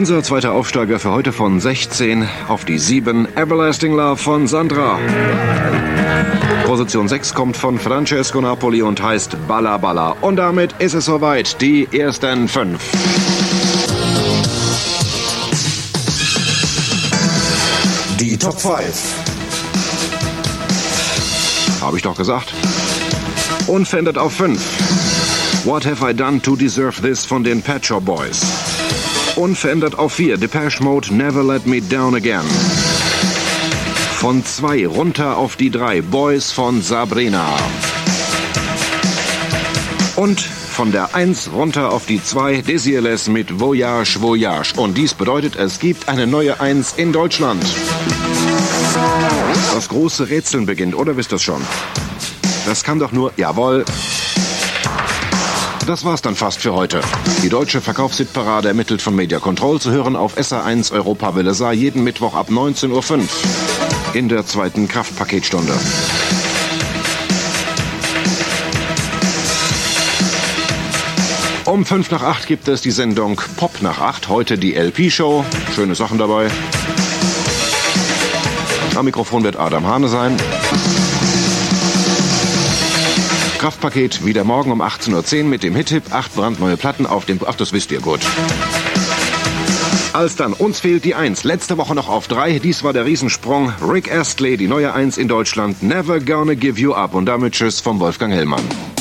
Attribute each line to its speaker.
Speaker 1: Unser zweiter Aufsteiger für heute von 16 auf die 7. Everlasting Love von Sandra. Position 6 kommt von Francesco Napoli und heißt Balla Balla. Und damit ist es soweit. Die ersten 5.
Speaker 2: Die Top 5.
Speaker 1: Habe ich doch gesagt. Unverändert auf 5. What Have I Done to Deserve This von den Pet Shop Boys. Unverändert auf 4. Depeche Mode, Never Let Me Down Again. Von 2 runter auf die 3. Boys von Sabrina. Und von der 1 runter auf die 2. Desireless mit Voyage, Voyage. Und dies bedeutet, es gibt eine neue 1 in Deutschland. Das große Rätseln beginnt, oder wisst ihr es schon? Das kann doch nur... Jawohl. Das war's dann fast für heute. Die deutsche Verkaufshitparade ermittelt von Media Control zu hören auf SA1 Europa Welle Saar jeden Mittwoch ab 19.05 Uhr in der zweiten Kraftpaketstunde. Um 5 nach 8 gibt es die Sendung Pop nach 8, heute die LP-Show. Schöne Sachen dabei. Am Mikrofon wird Adam Hane sein. Kraftpaket wieder morgen um 18.10 Uhr mit dem Hit-Tipp. 8 brandneue Platten auf dem... Ach, das wisst ihr gut. Alsdann, uns fehlt die 1. Letzte Woche noch auf 3. Dies war der Riesensprung. Rick Astley, die neue 1 in Deutschland. Never Gonna Give You Up. Und damit tschüss vom Wolfgang Hellmann.